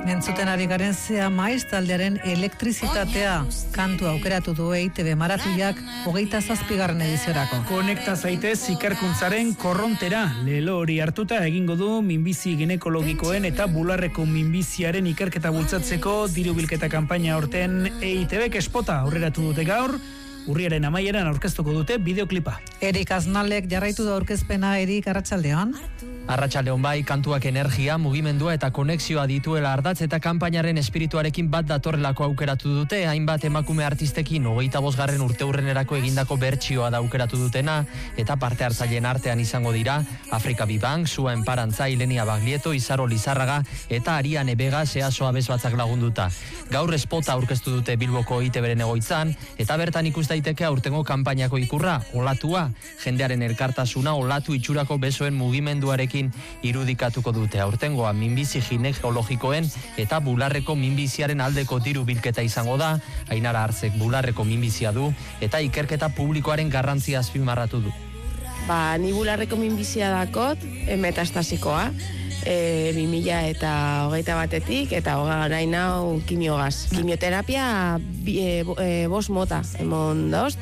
Entzuten ari garen Zea Maiz taldearen elektrizitatea kantu aukeratu du EITB maratuiak 27. ediziorako. Konekta zaitez ikerkuntzaren korrontera. Lelo hori hartuta egingo du minbizi ginekologikoen eta bularreko minbiziaren ikerketa bultzatzeko diru bilketa kanpaina horten EITBek espota aurreratu dute gaur. Urriaren amaieran aurkeztuko dute bideoklipa. Erik Aznalek jarraitu da aurkezpena. Erik, arratsaldeon. Arratsaldeon bai, kantuak energia, mugimendua eta konexioa dituela ardatz eta kanpainaren espirituarekin bat datorrelako aukeratu dute, hainbat emakume artistekin 25. urteurrenerako egindako bertsioa da aukeratu dutena, eta parte hartzaileen artean izango dira Afrika Bibank, Sua Enparantza, Ilenia Baglieto, Izaro Lizarraga eta Ariane Bega Seaso Abesbatzak lagunduta. Gaur espota aurkeztu dute Bilboko EITBren egoitzan, eta bertan ikus daiteke aurtengo kanpainako ikurra, olatua, jendearen elkartasuna olatu itxurako besoen mugimenduarekin irudikatuko dute. Aurtengoa minbizi ginekologikoen eta bularreko minbiziaren aldeko diru bilketa izango da. Ainara Artzek bularreko minbizia du eta ikerketa publikoaren garrantzia azpimarratu du. Ni bularreko minbizia dakot, metastasikoa, 2021 eta orain hau kimiogaz. Kimioterapia 5 mota emon dost.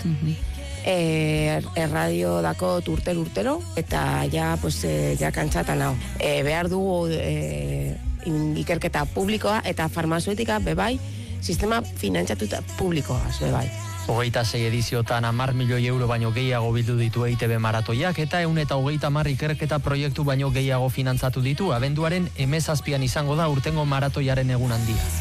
Erradio dako urtero eta ja kantzatan hau. Behar dugu ikerketa publikoa eta farmazeutika bebai, sistema finantzatuta publikoaz bebai. 26 ediziotan 10 milioi euro baino gehiago bildu ditu EITB maratoiak eta 130 ikerketa proiektu baino gehiago finantzatu ditu. Abenduaren 17an izango da urtengo maratoiaren egun handia.